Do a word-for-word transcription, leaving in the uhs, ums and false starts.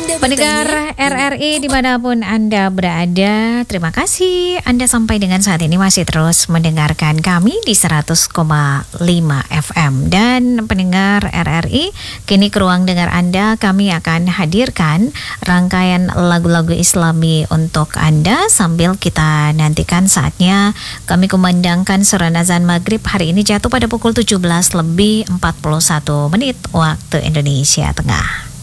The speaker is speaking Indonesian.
Pendengar R R I dimanapun Anda berada, terima kasih Anda sampai dengan saat ini masih terus mendengarkan kami di seratus koma lima F M. Dan pendengar R R I, kini ke ruang dengar Anda kami akan hadirkan rangkaian lagu-lagu Islami untuk Anda sambil kita nantikan saatnya kami kumandangkan surat azan maghrib hari ini jatuh pada pukul tujuh belas lebih empat puluh satu menit waktu Indonesia Tengah.